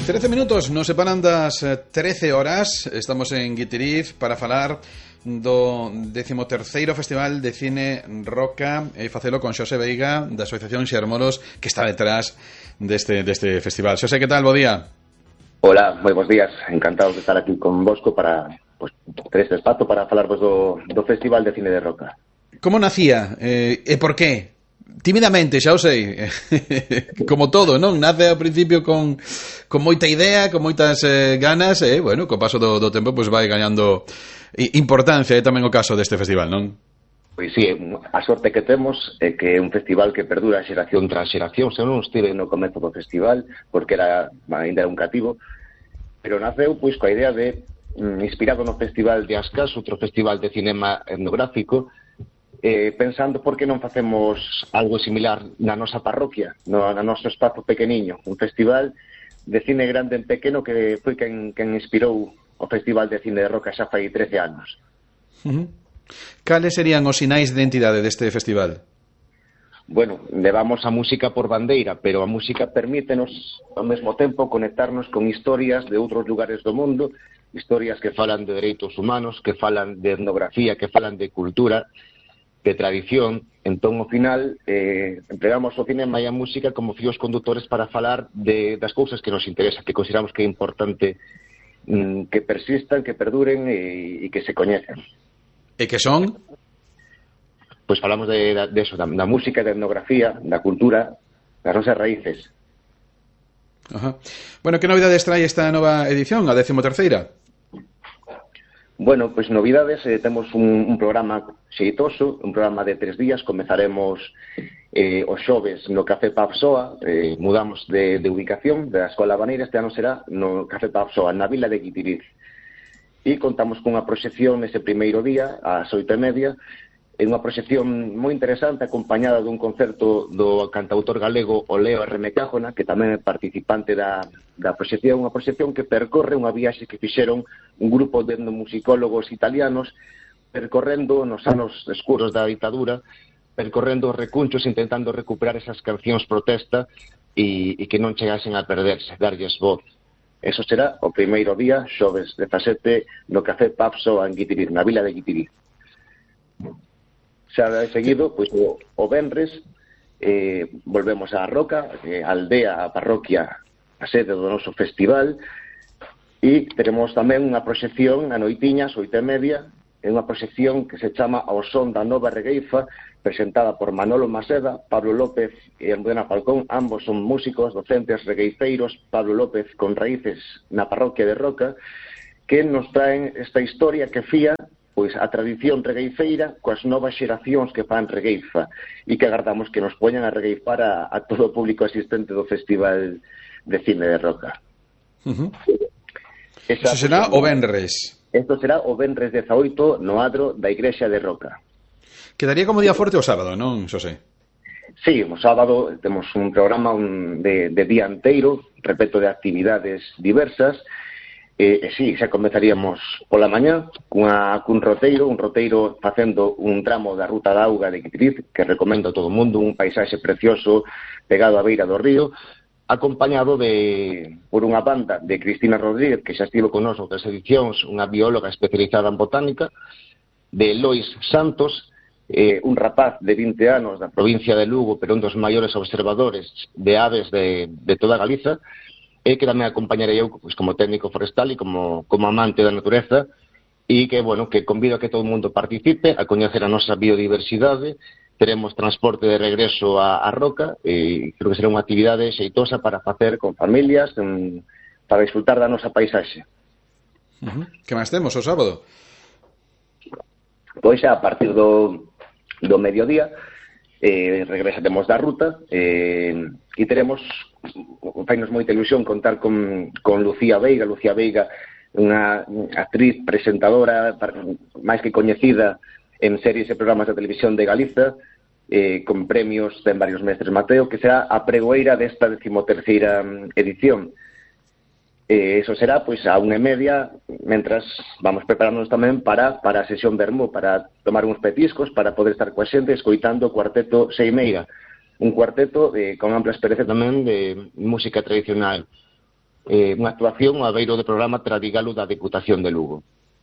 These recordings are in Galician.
13 minutos nos separan das 13 horas. Estamos en Guitiriz para falar do 13º Festival de Cine Roca e facelo con Xosé Veiga da Asociación Xermolos, que está detrás deste festival. Xosé, que tal? Bo día. Hola, moi bons días. Encantado de estar aquí con vosco para ter este espazo para falarvos do Festival de Cine de Roca. Como nacía e por qué? Tímidamente, xa o sei. Como todo, non? Nace ao principio con moita idea, con moitas ganas e, bueno, co paso do tempo pois vai gañando importancia. É tamén o caso deste festival, non? Pois sí, a sorte que temos é que é un festival que perdura xeración tras xeración. Se non estive no comezo do festival, porque ainda era un cativo, pero naceu pois coa idea de, inspirado no Festival de Ascas, outro festival de cinema etnográfico, pensando por que non facemos algo similar na nosa parroquia, na noso espazo pequeniño, un festival de cine grande en pequeno que foi quen inspirou o Festival de Cine de Roca xa fai 13 anos. Cales serían os sinais de identidade deste festival? Bueno, levamos a música por bandeira, pero a música permítenos ao mesmo tempo conectarnos con historias de outros lugares do mundo, historias que falan de dereitos humanos, que falan de etnografía, que falan de cultura, de tradición. Entón, ao final, empregamos o cinema e a música como fíos conductores para falar das cousas que nos interesan, que consideramos que é importante que persistan, que perduren e que se coñecen. E que son? Pois falamos de eso, da música, da etnografía, da cultura, das nosas raíces. Ajá. Bueno, que novidades trae esta nova edición, a 13ª? Bueno, pois novidades, temos un programa xeitoso, un programa de 3 días. Comezaremos os xoves no Café Papsoa, mudamos de ubicación da Escola Baneira, este ano será no Café Papsoa, na vila de Guitiriz. E contamos cunha proxección nese primeiro día, ás 8:30, é unha proxección moi interesante, acompañada dun concerto do cantautor galego o Leo R.M. Cájona, que tamén é participante da proxección, unha proxección que percorre unha viaxe que fixeron un grupo de etnomusicólogos italianos percorrendo nos anos escuros da ditadura, percorrendo os recunchos, intentando recuperar esas cancións protesta e que non chegasen a perderse, darlles voz. Eso será o primeiro día, xoves 17, no Café Papso en Guitiriz, na vila de Guitiriz. Xa de seguido, pois o venres, volvemos á Roca, a aldea, a parroquia, a sede do noso festival, e teremos tamén unha proxección a noitiñas, 8:30, é unha proxección que se chama Ao son da nova regueifa, presentada por Manolo Maseda, Pablo López e Almudena Falcón. Ambos son músicos, docentes, regueifeiros. Pablo López con raíces na parroquia de Roca, que nos traen esta historia que fía pois a tradición regueifeira coas novas xeracións que fan regueifa e que agardamos que nos poñan a regueifar a todo o público asistente do Festival de Cine de Roca. Eso será o venres. Isto será o venres 18 no adro da Igrexa de Roca. Quedaría como día forte o sábado, non, Xosé? Sí, o sábado temos un programa de día inteiro, repleto de actividades diversas. Sí, xa comezaríamos pola mañá cun roteiro facendo un tramo da Ruta da Auga de Guitiriz, que recomendo a todo o mundo, un paisaxe precioso pegado á beira do río, acompañado por unha banda de Cristina Rodríguez, que xa estivo con nós outras edicións, unha bióloga especializada en botánica, de Lois Santos, un rapaz de 20 anos da provincia de Lugo, pero un dos maiores observadores de aves de toda Galiza, e que tamén acompañarei eu pois, como técnico forestal e como amante da natureza, e que, bueno, que convido a que todo o mundo participe, a coñecer a nosa biodiversidade. Teremos transporte de regreso a Roca, e creo que será unha actividade xeitosa para facer con familias, para disfrutar da nosa paisaxe. Que máis temos o sábado? Pois xa a partir do mediodía regresaremos da ruta e teremos, fainos moita ilusión contar con Lucía Veiga. Lucía Veiga, unha actriz presentadora máis que coñecida en series e programas de televisión de Galiza, con premios en varios mestres Mateo, que será a pregoeira desta 13ª edición. Eso será pois a 1:30, mentras vamos preparándonos tamén para a sesión vermú, para tomar uns petiscos, para poder estar coa xente escoitando o cuarteto Seimeira, un cuarteto con ampla experiencia tamén de música tradicional. unha actuación ao beiro do programa Tradigalo da Deputación de Lugo.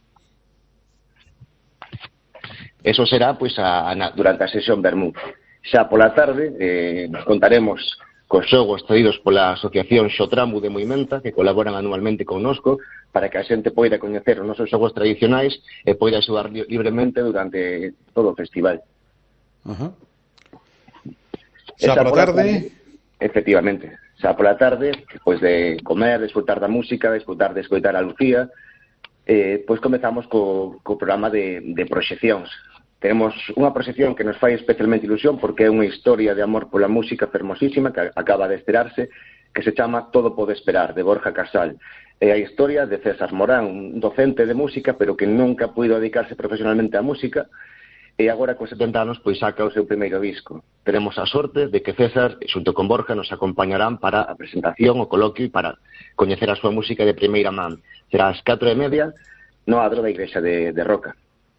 Eso será pois durante a sesión Bermú. Xa pola tarde contaremos cos xogos traídos pola Asociación Xotramu de Moimenta, que colaboran anualmente connosco, para que a xente poida coñecer os nosos xogos tradicionais e poida xogar libremente durante todo o festival. Xa pola tarde? Efectivamente. Xa pola tarde, pois de comer, desfrutar da música, desfrutar de escoitar a Lucía, pois comezamos co programa de proxeccións. Tenemos unha proxección que nos fai especialmente ilusión porque é unha historia de amor pola música fermosísima que acaba de estrearse, que se chama Todo pode esperar, de Borja Casal. É a historia de César Morán, un docente de música, pero que nunca puido dedicarse profesionalmente á música, e agora con 70 anos pois saca o seu primeiro disco. Tenemos a sorte de que César, xunto con Borja, nos acompañarán para a presentación, o coloquio e para coñecer a súa música de primeira man. Será ás 4:30 no adro da Igrexa de Roca.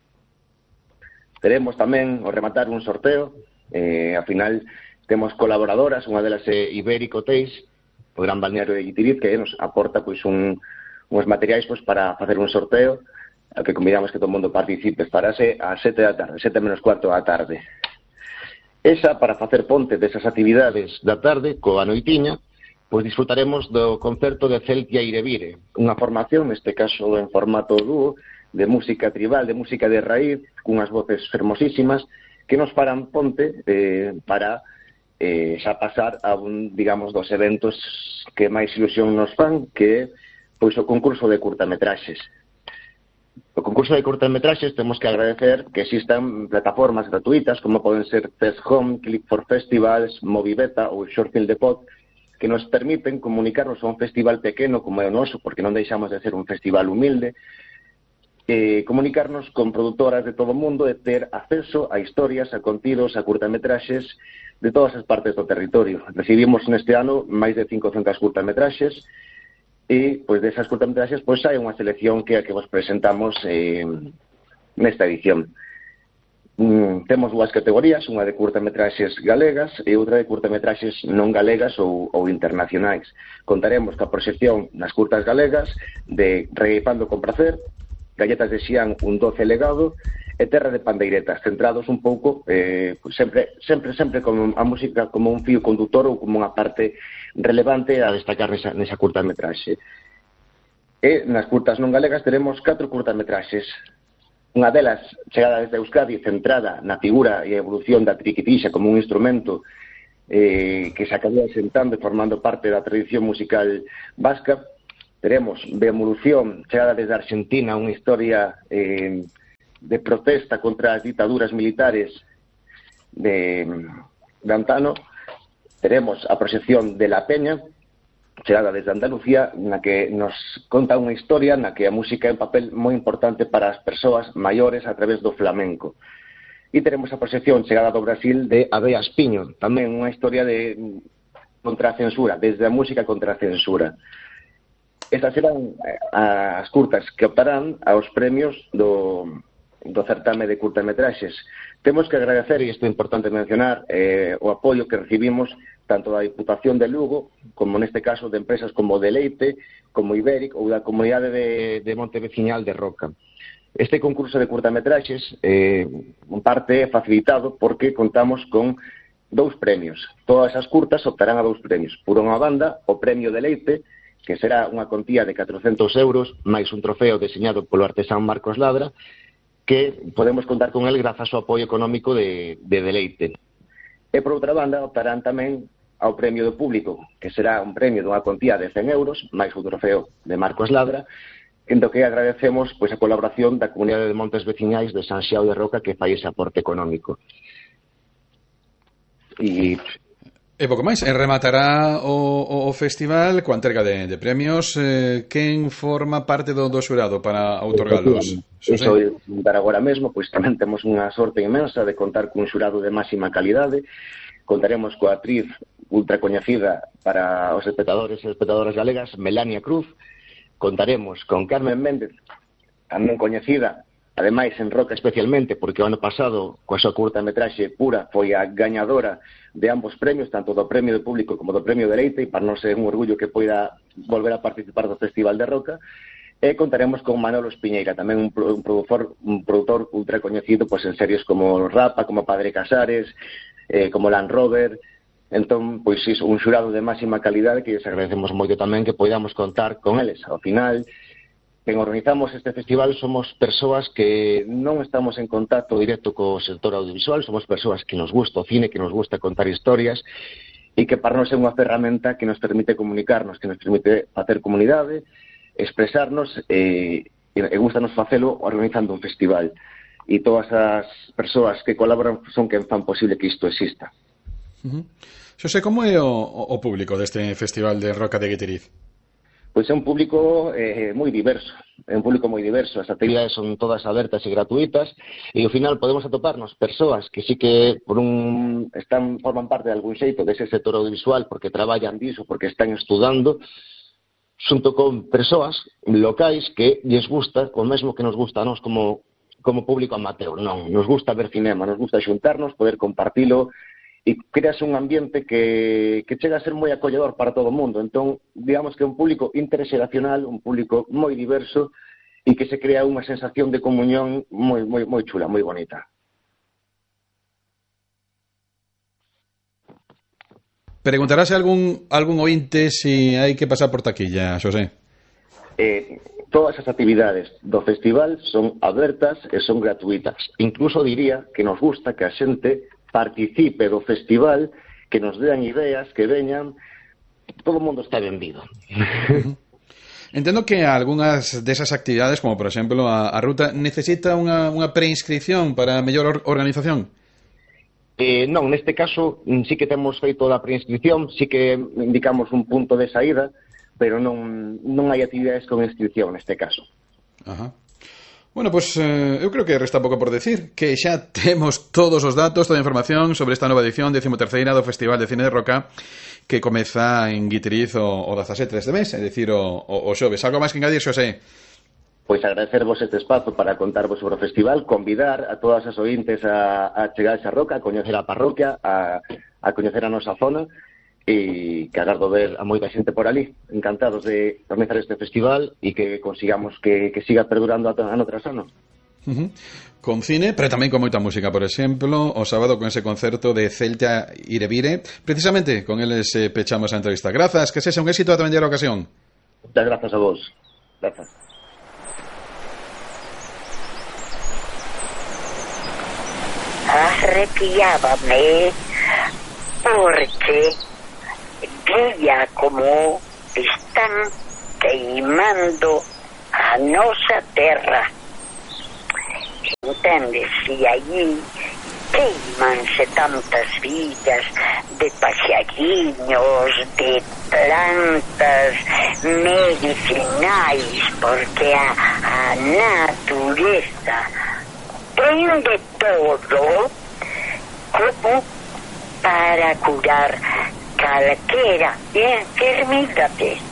Teremos tamén, ao rematar, un sorteo. Ao final, temos colaboradoras, unha delas é Ibéric Hotéis, o gran balneario de Guitiriz, que nos aporta pois uns materiais pois para facer un sorteo, ao que convidamos que todo o mundo participe. Farase ás 7 da tarde, 7 menos cuarto da tarde. Esa, para facer ponte desas actividades da tarde, coa noitiña, pois disfrutaremos do concerto de Celtia Irevire, unha formación, neste caso en formato dúo, de música tribal, de música de raíz, cunhas voces fermosísimas, que nos farán ponte para xa pasar a un, digamos, dos eventos que máis ilusión nos fan, que é pois o concurso de curtametraxes. O concurso de curtametraxes temos que agradecer que existan plataformas gratuitas, como poden ser Test Home, Click for Festivals, Movibeta ou Shortfield Depot, que nos permiten comunicarnos a un festival pequeno como é o noso, porque non deixamos de ser un festival humilde, comunicarnos con produtoras de todo o mundo e ter acceso a historias, a contidos, a curtametraxes de todas as partes do territorio. Recibimos neste ano máis de 500 curtametraxes e, pois, desas curtametraxes, pois, hai unha selección que vos presentamos nesta edición. Temos dúas categorías, unha de curtametraxes galegas e outra de curtametraxes non galegas ou internacionais. Contaremos ca proxección nas curtas galegas de Regueipando con Pracer, Galletas de Xián, un doce legado, e Terra de Pandeiretas, centrados un pouco, sempre como a música como un fío conductor ou como unha parte relevante a destacar nesa curtametraxe. E nas curtas non galegas teremos 4 curtametraxes. Unha delas, chegada desde Euskadi, centrada na figura e evolución da triquitixa como un instrumento que se acabaría sentando e formando parte da tradición musical vasca. Teremos Beevolución, chegada desde Argentina, unha historia de protesta contra as ditaduras militares de antano. Teremos a proxección de La Peña, chegada desde Andalucía, na que nos conta unha historia na que a música é un papel moi importante para as persoas maiores a través do flamenco. E teremos a proxección chegada do Brasil de Abea Espiño, tamén unha historia contra a censura, desde a música contra a censura. Estas serán as curtas que optarán aos premios do certame de curtametraxes. Temos que agradecer, e isto é importante mencionar, o apoio que recibimos tanto da Diputación de Lugo, como neste caso de empresas como Deleite, como Ibéric ou da Comunidade de Monteveciñal de Roca. Este concurso de curtametraxes en parte é facilitado porque contamos con 2 premios. Todas as curtas optarán a 2 premios. Por unha banda, o premio Deleite, que será unha contía de 400 euros, máis un trofeo deseñado polo artesán Marcos Ladra, que podemos contar con el grazas ao apoio económico de Deleite. E, por outra banda, optarán tamén ao premio do público, que será un premio dunha contía de 100 euros, máis un trofeo de Marcos Ladra, en do que agradecemos pois, a colaboración da Comunidade de Montes Veciñais de San Xiao de Roca, que fai ese aporte económico. E pouco máis, rematará o festival coa entrega de premios. Quen forma parte do xurado para outorgalos? Iso é dar agora mesmo, pois tamén temos unha sorte inmensa de contar cun xurado de máxima calidade. Contaremos coa actriz ultra coñecida para os espectadores e espectadoras galegas, Melania Cruz. Contaremos con Carmen Méndez, tamén coñecida, ademais en Roca especialmente, porque o ano pasado, coa súa curtametraxe Pura, foi a gañadora de ambos premios, tanto do premio de público como do premio de Deleite, e para nós é un orgullo que poida volver a participar do Festival de Roca, e contaremos con Manolo Espiñeira, tamén un produtor ultra coñecido pois en series como Rapa, como Padre Casares, como Land Rover. Entón, pois iso, un xurado de máxima calidade que lles agradecemos moito tamén que podamos contar con eles. Ao final, quen organizamos este festival somos persoas que non estamos en contacto directo co sector audiovisual, somos persoas que nos gusta o cine, que nos gusta contar historias, e que para nós é unha ferramenta que nos permite comunicarnos, que nos permite facer comunidade, expresarnos, e gustanos facelo organizando un festival. E todas as persoas que colaboran son quen fan posible que isto exista. Xosé, como é o público deste Festival de Roca de Guitiriz? Pois é un público moi diverso, as actividades son todas abertas e gratuitas, e ao final podemos atoparnos persoas que sí que forman parte de algún xeito dese sector audiovisual porque traballan diso, porque están estudando, xunto con persoas locais que lles gusta o mesmo que nos gusta a nós como público amateur. Non, nos gusta ver cinema, nos gusta xuntarnos, poder compartilo, e creas un ambiente que chega a ser moi acolledor para todo o mundo. Entón, digamos que é un público interxeracional, un público moi diverso, e que se crea unha sensación de comunión moi chula, moi bonita. Preguntarase algún ointe se hai que pasar por taquilla, Xosé? Todas as actividades do festival son abertas e son gratuitas. Incluso diría que nos gusta que a xente participe do festival, que nos dean ideas, que veñan. Todo o mundo está benvido. Entendo que algunhas desas actividades, como por exemplo a ruta, necesita unha preinscripción para mellor organización? Non, neste caso sí que temos feito a preinscripción, sí que indicamos un punto de saída, pero non hai actividades con inscripción neste caso. Ajá. Bueno, pois eu creo que resta pouco por decir, que xa temos todos os datos, toda a información sobre esta nova edición 13ª do Festival de Cine de Roca, que comeza en Guitiriz o 17 deste mes, é dicir, o xoves. Algo máis que engadir, Xosé? Pois agradecervos este espazo para contarvos sobre o festival, convidar a todas as ointes a chegar a esa roca, a coñecer a parroquia, a coñecer a nosa zona, e que agardo ver a moita xente por ali. Encantados de organizar este festival e que consigamos que siga perdurando ano tras ano. Con cine, pero tamén con moita música. Por exemplo, o sábado con ese concerto de Celta Irevire. Precisamente con eles pechamos a entrevista. Grazas, que sexa un éxito a tamén a ocasión. Muchas grazas a vos. Grazas. Arrepiábame porque veía como están queimando a nosa terra. Entendes? E aí queimanse tantas vidas de paxariños, de plantas medicinais, porque a natureza ten de todo como para curar calquera enfermidade.